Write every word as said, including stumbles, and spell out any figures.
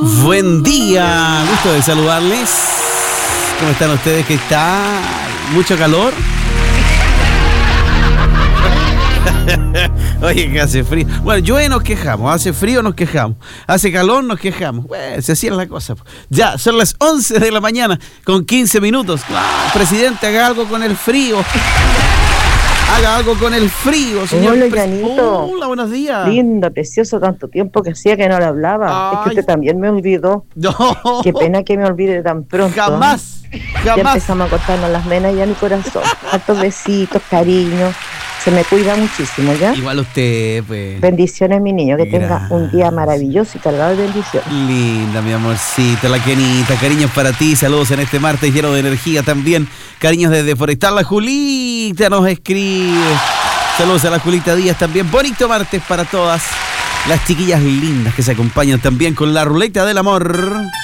Buen día, gusto de saludarles. ¿Cómo están ustedes? ¿Qué está? ¿Mucho calor? Oye, que hace frío. Bueno, llueve, nos quejamos. Hace frío, nos quejamos. Hace calor, nos quejamos. Bueno, se hacía la cosa. Ya, son las once de la mañana con quince minutos. Ah, presidente, haga algo con el frío. Haga algo con el frío, señor. Hola, Janito. Hola, buenos días. Lindo, precioso, tanto tiempo que hacía que no le hablaba. Ay. Es que usted también me olvidó. No. Qué pena que me olvide tan pronto. Jamás. Ya Jamás. empezamos a cortarnos las venas y a mi corazón. Hartos besitos, cariño. Se me cuida muchísimo, ¿ya? Igual usted, pues. Bendiciones, mi niño. Que tenga Gracias. un día maravilloso y cargado de bendiciones. Linda, mi amorcita, la Kenita. Cariños para ti, saludos en este martes lleno de energía también. Cariños desde Forestal. La Julita nos escribe. Saludos a la Julita Díaz también. Bonito martes para todas las chiquillas lindas que se acompañan también con la ruleta del amor.